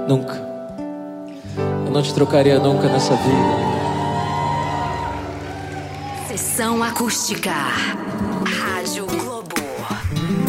Nunca. Eu não te trocaria nunca nessa vida. Sessão Acústica. Rádio Globo.